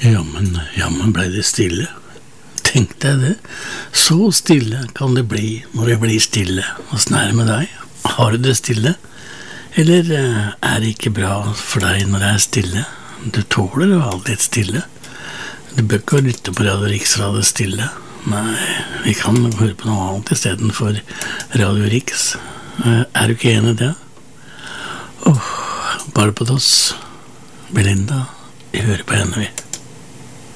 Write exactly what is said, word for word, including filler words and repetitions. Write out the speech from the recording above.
Jammen, jammen ble det stille. Tenk deg det. Så stille kan det bli når det blir stille. Åssen er det med deg? Har du det stille? Eller eh, er det ikke bra for deg når det er stille? Du tåler jo aldri et stille. Du bør ikke lytte på Radio Riks Radio Stille. Nei, vi kan høre på noe annet i stedet for Radio Riks. Eh, er du ikke enig i det? Åh, Barbados, Belinda, vi hører på henne vi.